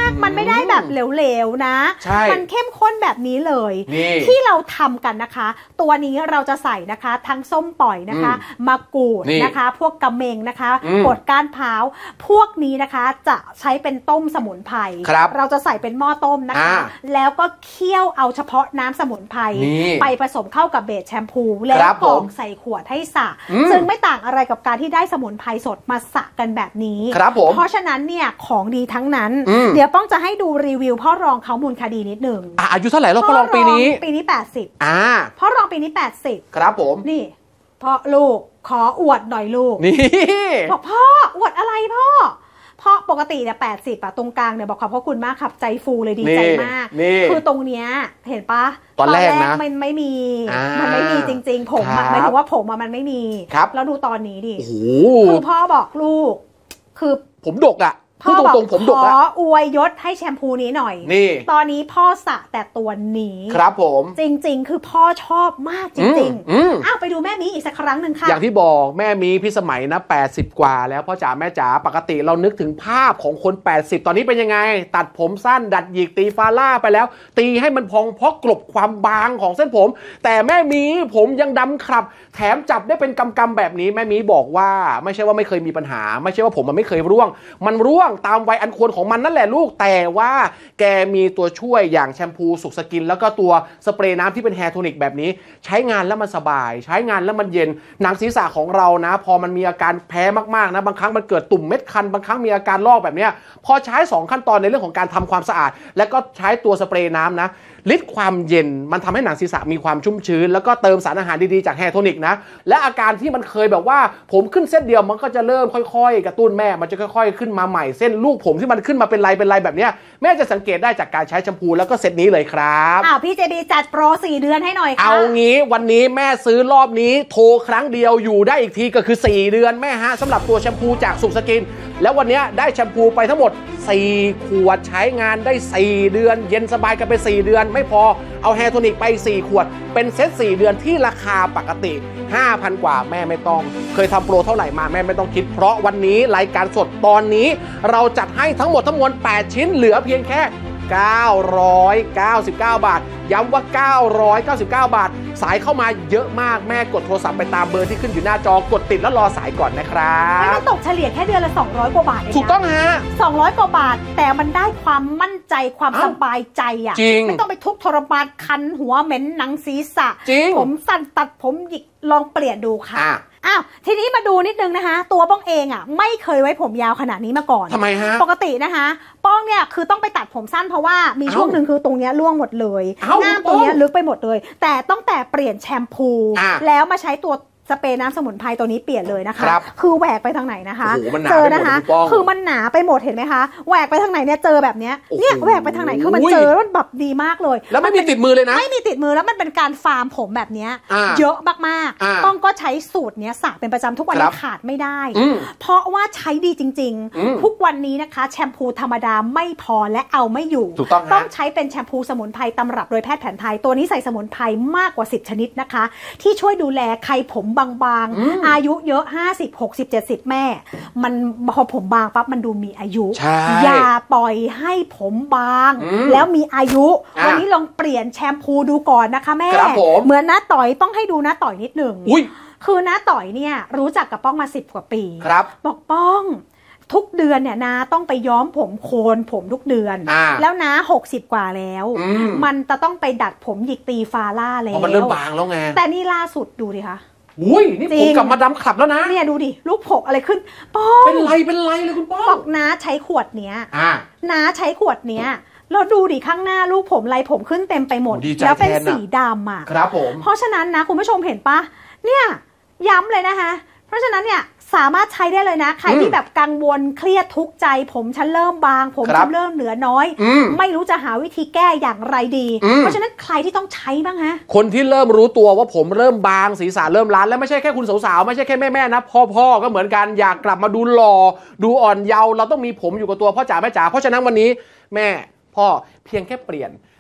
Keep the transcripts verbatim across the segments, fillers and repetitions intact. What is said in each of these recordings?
ากมันไม่ได้แบบเหลวๆนะมันเข้มข้นแบบนี้เลยที่เราทำกันนะคะตัวนี้เราจะใส่นะคะทั้งส้มปล่อยนะคะมะกรูดนะคะพวกกระเมงนะคะบดก้านพร้าวพวกนี้นะคะจะใช้เป็นต้มสมุนไพรเราจะใส่เป็นหม้อต้มนะคะแล้วก็เคี่ยวเอาเฉพาะน้ำสมุนไพรไปผสมเข้ากับเบสแชมพูแล้วกรองใส่ขวดให้สระซึ่งไม่ต่างอะไรกับการที่ได้สมุนไพรสดมาสระกันแบบนี้เพราะฉะนั้นเนี่ยของดีทั้งนั้นเดี๋ยวป้องจะให้ดูรีวิวพ่อรองเขามูลคดีนิดหนึ่งอายุเท่าไหร่แล้วพ่อรองปีนี้ปีนี้แปดสิบอ่าพ่อรองปีนี้แปดสิบครับผมนี่พ่อลูกขออวดหน่อยลูกนี่บอกพ่ออวดอะไรพ่อพ่อปกติเนี่ยแปดสิบอะตรงกลางเนี่ยบอกขอบพระคุณมากครับใจฟูเลยดีใจมากคือตรงเนี้ยเห็นปะตอนแรกนะมันไม่มีมันไม่มีจริงๆผมหมายถึงว่าผมมันไม่มีแล้วดูตอนนี้ดิคือพ่อบอกลูกคือผมดกอะพูดตรงๆผมดกขออวยยศให้แชมพูนี้หน่อยนี่ตอนนี้พ่อสระแต่ตัวนี้ครับผมจริงๆคือพ่อชอบมากจริงๆอ้าวไปดูแม่มีอีกสักครั้งหนึ่งค่ะอย่างที่บอกแม่มีพี่สมัยนะแปดสิบกว่าแล้วพ่อจ๋าแม่จ๋าปกติเรานึกถึงภาพของคนแปดสิบตอนนี้เป็นยังไงตัดผมสั้นดัดหยิกตีฟาล่าไปแล้วตีให้มันพองเพราะกลบความบางของเส้นผมแต่แม่มีผมยังดำครับแถมจับได้เป็นกำๆแบบนี้แม่มีบอกว่าไม่ใช่ว่าไม่เคยมีปัญหาไม่ใช่ว่าผมมันไม่เคยร่วงมันร่วงตามวัยอันควรของมันนั่นแหละลูกแต่ว่าแกมีตัวช่วยอย่างแชมพูสุกสกินแล้วก็ตัวสเปรย์น้ำที่เป็นแฮร์โทนิกแบบนี้ใช้งานแล้วมันสบายใช้งานแล้วมันเย็นหนังศีรษะของเรานะพอมันมีอาการแพ้มากๆนะบางครั้งมันเกิดตุ่มเม็ดคันบางครั้งมีอาการลอกแบบนี้พอใช้สองขั้นตอนในเรื่องของการทำความสะอาดแล้วก็ใช้ตัวสเปรย์น้ำนะฤทธิ์ความเย็นมันทำให้หนังศีรษะมีความชุ่มชื้นแล้วก็เติมสารอาหารดีๆจากแฮร์โทนิกนะและอาการที่มันเคยแบบว่าผมขึ้นเส้นเดียวมันก็จะเริ่มค่อยๆกระตุ้นแม่มันจะค่อยๆขึ้นมาใหม่เส้นลูกผมที่มันขึ้นมาเป็นลายเป็นลายแบบนี้แม่จะสังเกตได้จากการใช้แชมพูแล้วก็เซตนี้เลยครับอ้าวพี่เจบีจัดโปรสี่เดือนให้หน่อยค่ะเอางี้วันนี้แม่ซื้อรอบนี้โทรครั้งเดียวอยู่ได้อีกทีก็คือสี่เดือนแม่ฮะสำหรับตัวแชมพูจากสุกสกินแล้ววันนี้ได้แชมพูไปทั้งหมดสี่ขวดใช้งานได้สี่เดือนเย็นสบายกันไปสี่เดือนไม่พอเอาแฮร์โทนิกไปสี่ขวดเป็นเซตสี่เดือนที่ราคาปกติ ห้าพัน กว่าแม่ไม่ต้องเคยทำโปรเท่าไหร่มาแม่ไม่ต้องคิดเพราะวันนี้รายการสดตอนนี้เราจัดให้ทั้งหมดทั้งมวลแปดชิ้นเหลือเพียงแค่เก้าร้อยเก้าสิบเก้าบาทย้ำว่าเก้าร้อยเก้าสิบเก้าบาทสายเข้ามาเยอะมากแม่กดโทรศัพท์ไปตามเบอร์ที่ขึ้นอยู่หน้าจอกดติดแล้วรอสายก่อนนะครับมันตกเฉลี่ยแค่เดือนละสองร้อยกว่าบาทเองถูกต้องฮะสองร้อยกว่าบาทแต่มันได้ความมั่นใจความสบายใจอ่ะไม่ต้องไปทุกข์ทรมานคันหัวเหม็นหนังศีรษะผมสั้นตัดผมหยิกลองเปลี่ยนดูค่ะอ้าวทีนี้มาดูนิดนึงนะคะตัวป้องเองอ่ะไม่เคยไว้ผมยาวขนาดนี้มาก่อนทำไมฮะปกตินะคะป้องเนี่ยคือต้องไปตัดผมสั้นเพราะว่ามีช่วงหนึ่งคือตรงเนี้ยร่วงหมดเลยหน้าตรงเนี้ยลึกไปหมดเลยแต่ตั้งแต่เปลี่ยนแชมพูแล้วมาใช้ตัวสเปรย์น้ำสมุนไพรตัวนี้เปลี่ยนเลยนะคะคือแหวกไปทางไหนนะคะเจอนะคะคือมันหนาไปหมดเห็นไหมคะแหวกไปทางไหนเนี่ยเจอแบบเนี้ยเนี่ยแหวกไปทางไหนคือมันเจอแล้วแบบดีมากเลยแล้วไม่มีติดมือเลยนะไม่มีติดมือแล้วมันเป็นการฟาร์มผมแบบเนี้ยเยอะมากๆต้องก็ใช้สูตรเนี้ยสระเป็นประจำทุกวันนี้ขาดไม่ได้เพราะว่าใช้ดีจริงๆทุกวันนี้นะคะแชมพูธรรมดาไม่พอและเอาไม่อยู่ต้องใช้เป็นแชมพูสมุนไพรตำรับโดยแพทย์แผนไทยตัวนี้ใส่สมุนไพรมากกว่าสิบชนิดนะคะที่ช่วยดูแลใครผมบางๆอายุเยอะห้าสิบ หกสิบ เจ็ดสิบแม่มันพอผมบางปั๊บมันดูมีอายุอย่าปล่อยให้ผมบางแล้วมีอายุวันนี้ลองเปลี่ยนแชมพูดูก่อนนะคะแม่เหมือนน้าต่อยต้องให้ดูน้าต่อยนิดหนึ่งคือน้าต่อยเนี่ยรู้จักกับป้องมาสิบกว่าปีบอกป้องทุกเดือนเนี่ยนาต้องไปย้อมผมโคนผมทุกเดือนแล้วนะหกสิบกว่าแล้วมันจะต้องไปดัดผมหยิกตีฟาล่าแล้วมันเริ่มบางแล้วไงแต่นี่ล่าสุดดูดิคะอุ้ยนี่ผมกลับมาดำขับแล้วนะเนี่ยดูดิลูกผมอะไรขึ้นป้องเป็นไรเป็นไรเลยคุณป้องบอกน้าใช้ขวดเนี้ยน้าใช้ขวดเนี้ยเราดูดิข้างหน้าลูกผมไรผมขึ้นเต็มไปหมดแล้วเป็นสีดำอ่ะครับผมเพราะฉะนั้นนะคุณผู้ชมเห็นปะเนี่ยย้ำเลยนะคะเพราะฉะนั้นเนี่ยสามารถใช้ได้เลยนะใครที่แบบกังวลเครียดทุกข์ใจผมฉันเริ่มบางผมฉันเริ่มเหลือน้อยไม่รู้จะหาวิธีแก้อย่างไรดีเพราะฉะนั้นใครที่ต้องใช้บ้างฮะคนที่เริ่มรู้ตัวว่าผมเริ่มบางศีรษะเริ่มล้านแล้วไม่ใช่แค่คุณสาวๆไม่ใช่แค่แม่ๆนะพ่อๆก็เหมือนกันอยากกลับมาดูหล่อดูอ่อนเยาว์เราต้องมีผมอยู่กับตัวพ่อจ๋าแม่จ๋าเพราะฉะนั้นวันนี้แม่พ่อเพียงแค่เปลี่ยน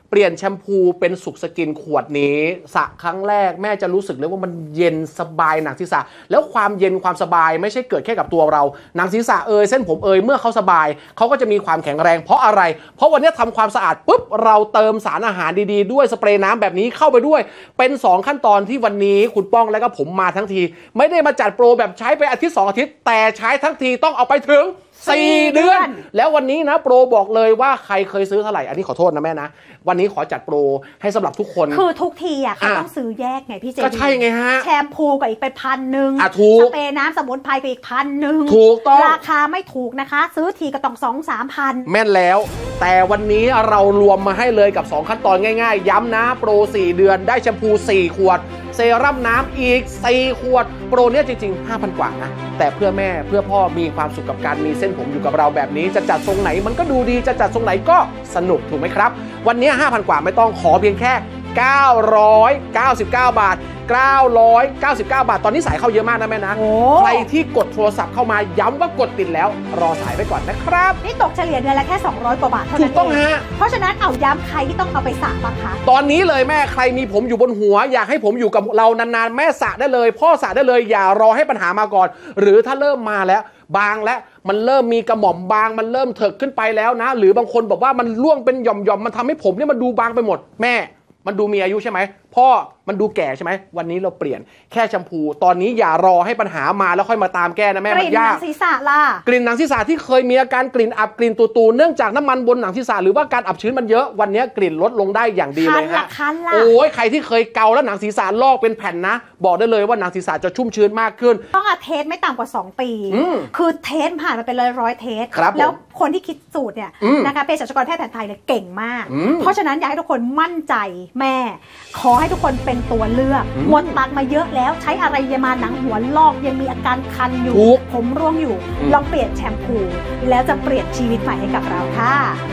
เปลี่ยนแชมพูเป็นสุขสกินขวดนี้สระครั้งแรกแม่จะรู้สึกเลยว่ามันเย็นสบายหนังศีรษะแล้วความเย็นความสบายไม่ใช่เกิดแค่กับตัวเราหนังศีรษะเอยเส้นผมเอยเมื่อเขาสบายเขาก็จะมีความแข็งแรงเพราะอะไรเพราะวันนี้ทำความสะอาดปุ๊บเราเติมสารอาหารดีๆด้วยสเปรย์น้ำแบบนี้เข้าไปด้วยเป็นสองขั้นตอนที่วันนี้คุณป้องและก็ผมมาทั้งทีไม่ได้มาจัดโปรแบบใช้ไปอาทิตย์สองอาทิตย์แต่ใช้ทั้งทีต้องเอาไปถึงสี่เดือนแล้ววันนี้นะโปรบอกเลยว่าใครเคยซื้อเท่าไหร่อันนี้ขอโทษนะแม่นะวันนี้ขอจัดโปรให้สำหรับทุกคนคือทุกทีอ่ะเขาต้องซื้อแยกไงพี่เจก็ใช่ไงฮะแชมพูกับอีกไปพันหนึ่งสเปรย์น้ำสมุนไพรกับอีกพันหนึ่งถูกต้องราคาไม่ถูกนะคะซื้อทีก็ต้องสองสามพันแม่นแล้วแต่วันนี้เรารวมมาให้เลยกับสองขั้นตอนง่ายๆย้ำนะโปรสี่เดือนได้แชมพูสี่ขวดเซรั่มน้ำอีกสี่ขวดโปรเนี้ยจริงๆ ห้าพัน กว่านะแต่เพื่อแม่เพื่อพ่อมีความสุขกับการมีเส้นผมอยู่กับเราแบบนี้จะจัดทรงไหนมันก็ดูดีจะจัดทรงไหนก็สนุกถูกไหมครับวันนี้ ห้าพัน กว่าไม่ต้องขอเพียงแค่เก้าร้อยเก้าสิบเก้าบาทเก้าร้อยเก้าสิบเก้าบาทตอนนี้สายเข้าเยอะมากนะแม่นะใครที่กดโทรศัพท์เข้ามาย้ำว่ากดติดแล้วรอสายไปก่อนนะครับนี่ตกเฉลี่ยเดือนละแค่สองร้อยกว่าบาทเท่านั้นถูกต้องฮะเพราะฉะนั้นเอาย้ำใครที่ต้องเอาไปสระบ้างคะตอนนี้เลยแม่ใครมีผมอยู่บนหัวอยากให้ผมอยู่กับเรานานๆแม่สระได้เลยพ่อสระได้เลยอย่ารอให้ปัญหามาก่อนหรือถ้าเริ่มมาแล้วบางแล้วมันเริ่มมีกระหม่อมบางมันเริ่มเถิกขึ้นไปแล้วนะหรือบางคนบอกว่ามันร่วงเป็นหย่อมๆมันทำให้ผมเนี่ยมันดูบางไปหมดแม่มันดูมีอายุใช่ไหมพ่อมันดูแก่ใช่ไหมวันนี้เราเปลี่ยนแค่แชมพูตอนนี้อย่ารอให้ปัญหามาแล้วค่อยมาตามแก้นะแม่มันยากกลิ่นหนังศีรษะล่ะกลิ่นหนังศีรษะที่เคยมีอาการกลิ่นอับกลิ่นตูๆเนื่องจากน้ำมันบนหนังศีรษะหรือว่าการอับชื้นมันเยอะวันนี้กลิ่นลดลงได้อย่างดีเลยฮะโอ้ยใครที่เคยเกาแล้วหนังศีรษะลอกเป็นแผ่นนะบอกได้เลยว่าหนังศีรษะจะชุ่มชื้นมากขึ้นต้องอาเทสไม่ต่ำกว่าสองปีคือเทสผ่านมาเป็นร้อยร้อยเทสแล้วคนที่คิดสูตรเนี่ยนะคะเภสัชกรแพทย์แผนไทยเนี่ยเก่งมากเพราะฉะนั้นอยากให้ทุกคนมั่นใจแม่ขอให้ทุกคนเป็นตัวเลือกหมดตังมาเยอะแล้วใช้อะไรยามาหนังหัวลอกยังมีอาการคันอยู่ผมร่วงอยู่ลองเปลี่ยนแชมพูแล้วจะเปลี่ยนชีวิตใหม่ให้กับเราค่ะ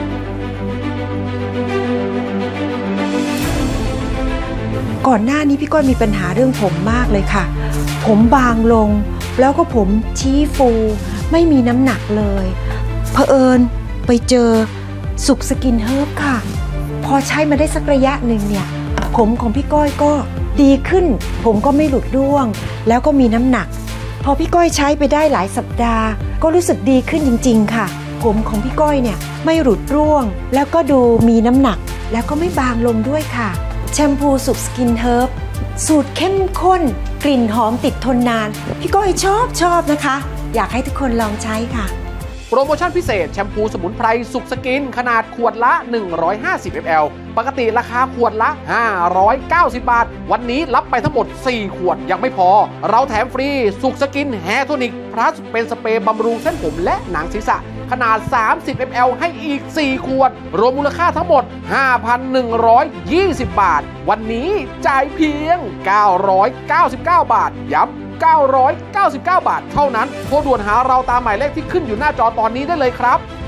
ก่อนหน้านี้พี่ก้อยมีปัญหาเรื่องผมมากเลยค่ะผมบางลงแล้วก็ผมชี้ฟูไม่มีน้ำหนักเลยเผอิญไปเจอสุขสกินเฮิร์บค่ะพอใช้มาได้สักระยะหนึ่งเนี่ยผมของพี่ก้อยก็ดีขึ้นผมก็ไม่หลุดร่วงแล้วก็มีน้ำหนักพอพี่ก้อยใช้ไปได้หลายสัปดาห์ก็รู้สึกดีขึ้นจริงๆค่ะผมของพี่ก้อยเนี่ยไม่หลุดร่วงแล้วก็ดูมีน้ำหนักแล้วก็ไม่บางลงด้วยค่ะแชมพูสุขสกินเฮิร์บสูตรเข้มข้นกลิ่นหอมติดทนนานพี่ก้อยชอบชอบนะคะอยากให้ทุกคนลองใช้ค่ะโปรโมชั่นพิเศษแชมพูสมุนไพรสุขสกินขนาดขวดละหนึ่งร้อยห้าสิบมิลลิลิตรปกติราคาขวดละห้าร้อยเก้าสิบบาทวันนี้รับไปทั้งหมดสี่ขวดยังไม่พอเราแถมฟรีสุขสกินแฮร์โทนิกพลัสเป็นสเปรย์บำรุงเส้นผมและหนังศีรษะขนาดสามสิบมิลลิลิตรให้อีกสี่ขวดรวมมูลค่าทั้งหมด ห้าพันหนึ่งร้อยยี่สิบ บาทวันนี้จ่ายเพียงเก้าร้อยเก้าสิบเก้าบาทย้ำเก้าร้อยเก้าสิบเก้าบาทเท่านั้นโทรด่วนหาเราตามหมายเลขที่ขึ้นอยู่หน้าจอตอนนี้ได้เลยครับ